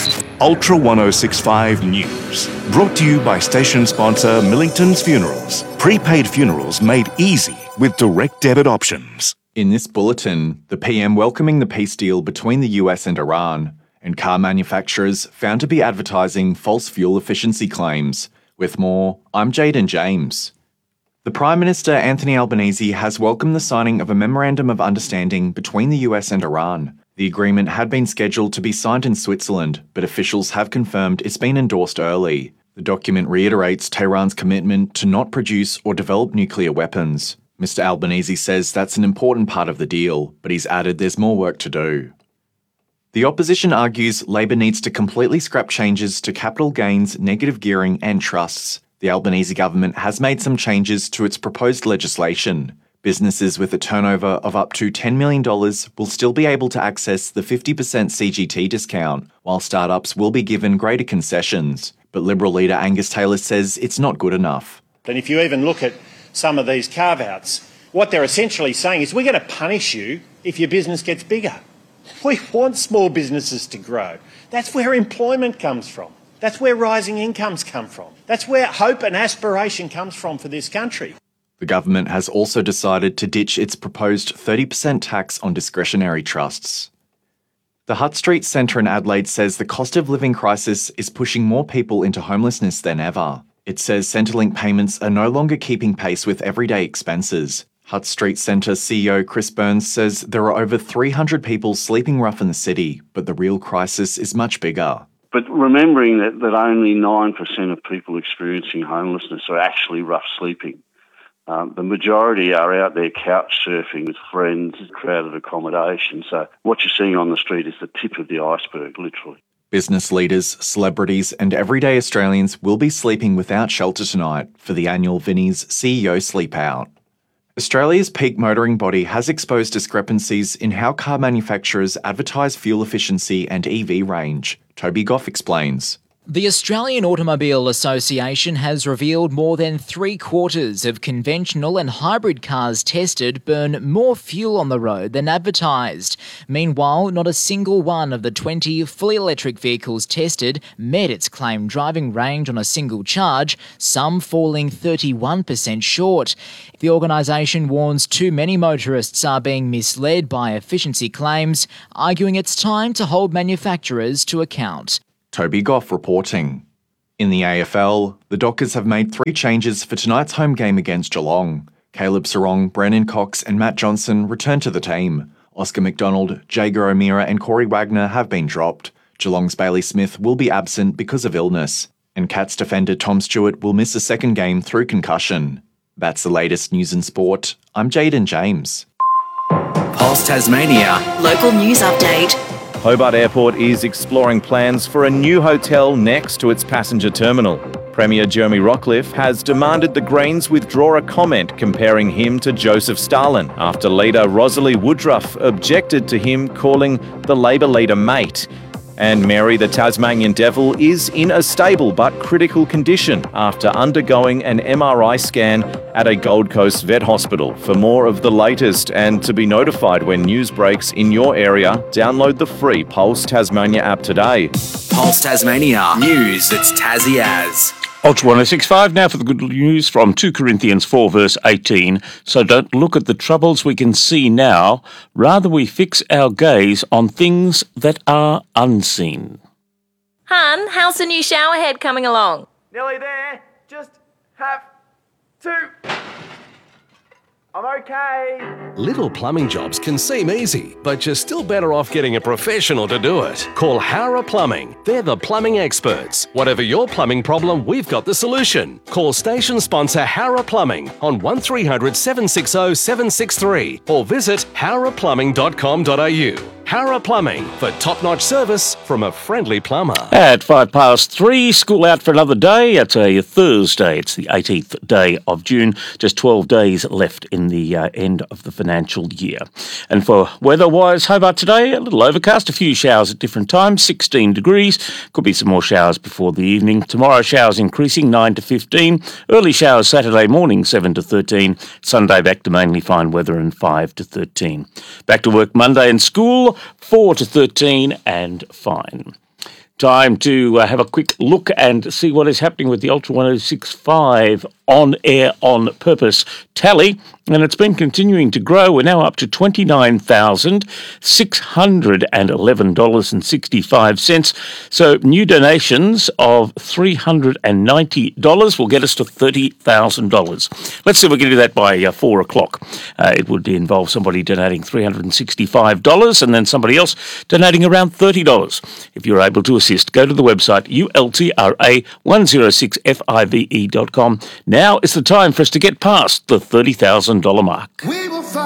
Ultra 1065 News. Brought to you by station sponsor Millington's Funerals. Prepaid funerals made easy with direct debit options. In this bulletin, the PM welcoming the peace deal between the US and Iran, and car manufacturers found to be advertising false fuel efficiency claims. With more, I'm Jaden James. The Prime Minister Anthony Albanese has welcomed the signing of a Memorandum of Understanding between the US and Iran. The agreement had been scheduled to be signed in Switzerland, but officials have confirmed it's been endorsed early. The document reiterates Tehran's commitment to not produce or develop nuclear weapons. Mr. Albanese says that's an important part of the deal, but he's added there's more work to do. The opposition argues Labor needs to completely scrap changes to capital gains, negative gearing and trusts. The Albanese government has made some changes to its proposed legislation. Businesses with a turnover of up to $10 million will still be able to access the 50% CGT discount, while startups will be given greater concessions. But Liberal leader Angus Taylor says it's not good enough. And if you even look at some of these carve-outs, what they're essentially saying is we're going to punish you if your business gets bigger. We want small businesses to grow. That's where employment comes from. That's where rising incomes come from. That's where hope and aspiration comes from for this country. The government has also decided to ditch its proposed 30% tax on discretionary trusts. The Hutt Street Centre in Adelaide says the cost of living crisis is pushing more people into homelessness than ever. It says Centrelink payments are no longer keeping pace with everyday expenses. Hutt Street Centre CEO Chris Burns says there are over 300 people sleeping rough in the city, but the real crisis is much bigger. But remembering that only 9% of people experiencing homelessness are actually rough sleeping. The majority are out there couch surfing with friends, crowded accommodation. So what you're seeing on the street is the tip of the iceberg, literally. Business leaders, celebrities and everyday Australians will be sleeping without shelter tonight for the annual Vinnie's CEO Sleep Out. Australia's peak motoring body has exposed discrepancies in how car manufacturers advertise fuel efficiency and EV range. Toby Goff explains. The Australian Automobile Association has revealed more than 3/4 of conventional and hybrid cars tested burn more fuel on the road than advertised. Meanwhile, not a single one of the 20 fully electric vehicles tested met its claimed driving range on a single charge, some falling 31% short. The organisation warns too many motorists are being misled by efficiency claims, arguing it's time to hold manufacturers to account. Toby Goff reporting. In the AFL, the Dockers have made 3 changes for tonight's home game against Geelong. Caleb Serong, Brennan Cox and Matt Johnson return to the team. Oscar McDonald, Jager O'Meara and Corey Wagner have been dropped. Geelong's Bailey Smith will be absent because of illness. And Cats defender Tom Stewart will miss a second game through concussion. That's the latest news and sport. I'm Jaden James. Pulse Tasmania. Local news update. Hobart Airport is exploring plans for a new hotel next to its passenger terminal. Premier Jeremy Rockliff has demanded the Greens withdraw a comment comparing him to Joseph Stalin after leader Rosalie Woodruff objected to him calling the Labor leader mate. And Mary the Tasmanian Devil is in a stable but critical condition after undergoing an MRI scan at a Gold Coast vet hospital. For more of the latest and to be notified when news breaks in your area, download the free Pulse Tasmania app today. Pulse Tasmania. News that's Tassie as. Ultra 1065 now for the good news from 2 Corinthians 4 verse 18. So don't look at the troubles we can see now, rather we fix our gaze on things that are unseen. Hun, how's the new shower head coming along? Nearly there. Just have to. I'm okay. Little plumbing jobs can seem easy, but you're still better off getting a professional to do it. Call Hara Plumbing. They're the plumbing experts. Whatever your plumbing problem, we've got the solution. Call station sponsor Hara Plumbing on 1300 760 763 or visit haraplumbing.com.au. Hara Plumbing for top-notch service from a friendly plumber. At 3:05, school out for another day. It's a Thursday. It's the 18th day of June. Just 12 days left in the end of the financial year. And for weather-wise, Hobart today, a little overcast, a few showers at different times, 16 degrees. Could be some more showers before the evening. Tomorrow, showers increasing, 9 to 15. Early showers Saturday morning, 7 to 13. Sunday, back to mainly fine weather and 5 to 13. Back to work Monday and school, 4 to 13 and fine. Time to have a quick look and see what is happening with the Ultra 1065 on air on purpose tally. And it's been continuing to grow. We're now up to $29,611.65. So new donations of $390 will get us to $30,000. Let's see if we can do that by 4 o'clock. It would involve somebody donating $365 and then somebody else donating around $30. If you're able to assist, go to the website ultra106five.com. Now is the time for us to get past the $30,000 mark.